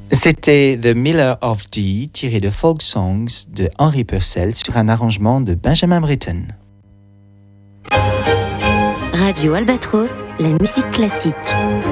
C'était The Miller of Dee, tiré de Folk Songs de Henry Purcell sur un arrangement de Benjamin Britten. Radio Albatros, la musique classique.